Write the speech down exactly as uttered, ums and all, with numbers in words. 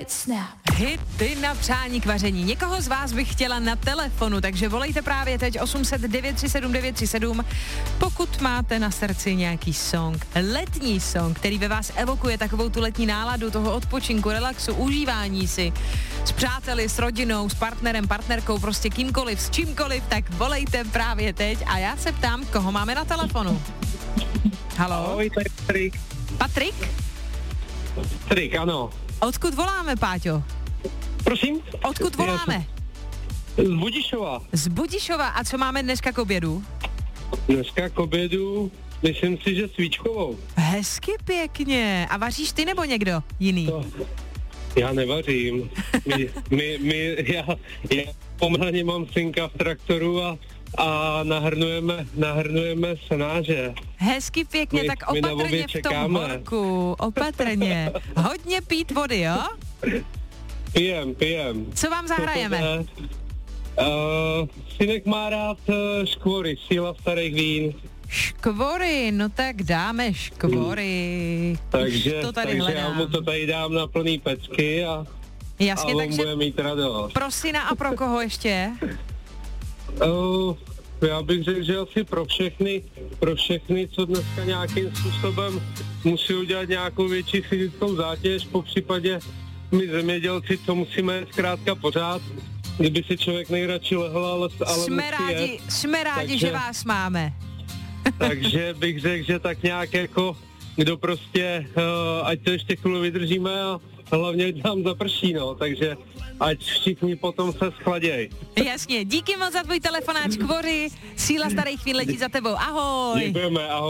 Hit Snap. Hity na přání k vaření. Někoho z vás bych chtěla na telefonu, takže volejte právě teď osm set devět tři sedm devět tři sedm, pokud máte na srdci nějaký song, letní song, který ve vás evokuje takovou tu letní náladu toho odpočinku, relaxu, užívání si s přáteli, s rodinou, s partnerem, partnerkou, prostě kýmkoliv, s čímkoliv, tak volejte právě teď a já se ptám, koho máme na telefonu. Haló? Ahoj, to je Patrik. Patrik? Patrik, ano. Odkud voláme, Páťo? Prosím? Odkud voláme? Z Budišova. Z Budišova. A co máme dneska k obědu? Dneska k obědu, myslím si, že svíčkovou. Hezky pěkně. A vaříš ty nebo někdo jiný? To, já nevařím. My, my, my, já, já pomalu mám synka v traktoru a, a nahrnujeme, nahrnujeme senáře. Hezky pěkně, my, tak opatrně v tom čekáme. horku. Opatrně. Hodně pít vody, jo? Pijem, pijem. Co vám zahrajeme? Uh, synek má rád uh, škvory, síla starých vín. Škvory, no tak dáme škvory. Takže, Už to tady takže hledám. já mu to tady dám na plný pecky a, Jasně, a on takže bude mít radost. pro syna a pro koho ještě? Uh, já bych řekl, že asi pro všechny, pro všechny, co dneska nějakým způsobem musí udělat nějakou větší fyzickou zátěž, po případě my zemědělci, co musíme zkrátka pořád, kdyby si člověk nejradši lehl, ale, ale jsme musí rádi, jet. jsme rádi, Takže- že vás máme. Takže bych řekl, že tak nějak jako, kdo prostě, uh, ať to ještě chvíli vydržíme a hlavně tam zaprší, no, takže ať všichni potom se schladěj. Jasně, díky moc za tvůj telefonáč, Kvory. Síla starých chvíl letí za tebou. Ahoj. Děkujeme, ahoj.